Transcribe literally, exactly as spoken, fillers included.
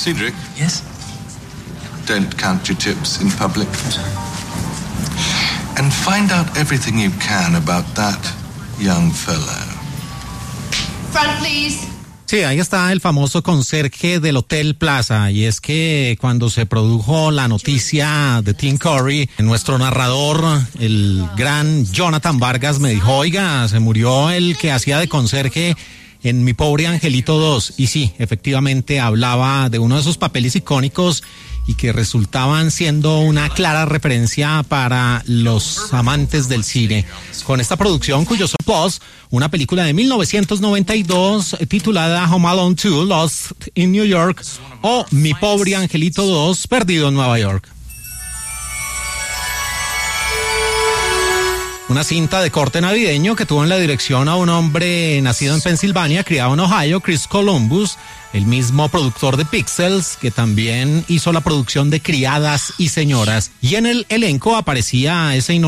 Cedric? Yes? Don't count your chips in public. And find out everything you can about that young fellow. Front, please. Sí, ahí está el famoso conserje del Hotel Plaza, y es que cuando se produjo la noticia de Tim Curry, nuestro narrador, el gran Jonathan Vargas, me dijo, oiga, se murió el que hacía de conserje en Mi Pobre Angelito dos, y sí, efectivamente hablaba de uno de esos papeles icónicos y que resultaban siendo una clara referencia para los amantes del cine. Con esta producción, cuyo plus, una película de mil novecientos noventa y dos titulada Home Alone dos, Lost in New York, o Mi Pobre Angelito dos, Perdido en Nueva York. Una cinta de corte navideño que tuvo en la dirección a un hombre nacido en Pensilvania, criado en Ohio, Chris Columbus, el mismo productor de Pixels, que también hizo la producción de Criadas y Señoras. Y en el elenco aparecía ese